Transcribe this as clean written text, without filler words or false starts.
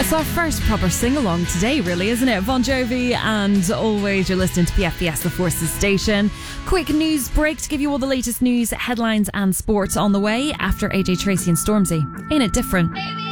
It's our first proper sing-along today, really, isn't it? Bon Jovi and Always. You're listening to PFBS, the Forces station. Quick news break to give you all the latest news, headlines and sports on the way after AJ Tracey and Stormzy. Ain't it different?